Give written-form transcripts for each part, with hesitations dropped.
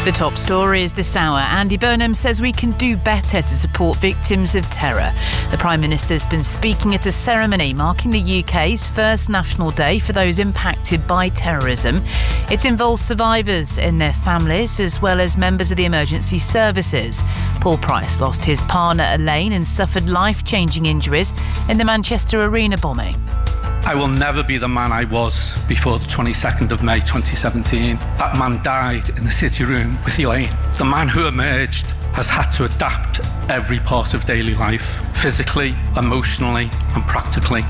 The top stories this hour. Andy Burnham says we can do better to support victims of terror. The Prime Minister's been speaking at a ceremony marking the UK's first National Day for those impacted by terrorism. It involves survivors and their families as well as members of the emergency services. Paul Price lost his partner Elaine and suffered life-changing injuries in the Manchester Arena bombing. I will never be the man I was before the 22nd of May 2017. That man died in the City Room with Elaine. The man who emerged has had to adapt every part of daily life, physically, emotionally and practically.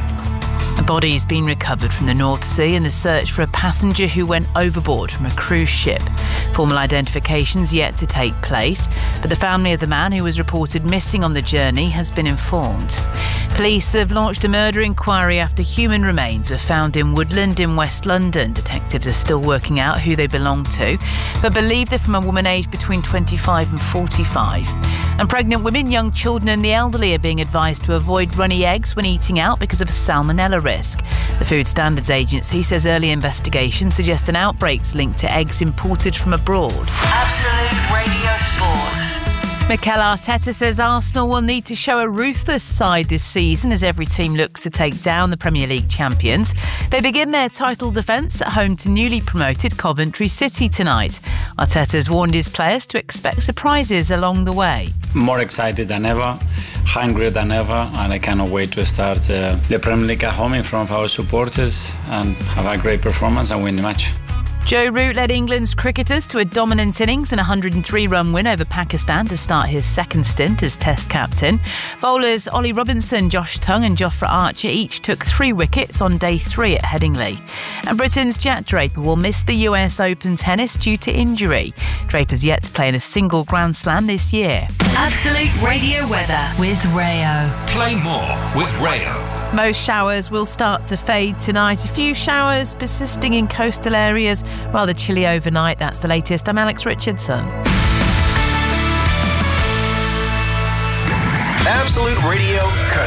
A body's been recovered from the North Sea in the search for a passenger who went overboard from a cruise ship. Formal identification's yet to take place, but the family of the man who was reported missing on the journey has been informed. Police have launched a murder inquiry after human remains were found in Woodland in West London. Detectives are still working out who they belong to, but believe they're from a woman aged between 25 and 45. And pregnant women, young children and the elderly are being advised to avoid runny eggs when eating out because of a salmonella risk. The Food Standards Agency says early investigations suggest an outbreak's linked to eggs imported from abroad. Absolute Radio Sport. Mikel Arteta says Arsenal will need to show a ruthless side this season as every team looks to take down the Premier League champions. They begin their title defence at home to newly promoted Coventry City tonight. Arteta's warned his players to expect surprises along the way. More excited than ever, hungrier than ever, and I cannot wait to start the Premier League at home in front of our supporters and have a great performance and win the match. Joe Root led England's cricketers to a dominant innings and a 103-run win over Pakistan to start his second stint as Test captain. Bowlers Ollie Robinson, Josh Tongue and Jofra Archer each took 3 wickets on day 3 at Headingley. And Britain's Jack Draper will miss the US Open tennis due to injury. Draper's yet to play in a single Grand Slam this year. Absolute Radio weather with Rayo. Play more with Rayo. Most showers will start to fade tonight. A few showers persisting in coastal areas. Rather chilly overnight. That's the latest. I'm Alex Richardson. Absolute Radio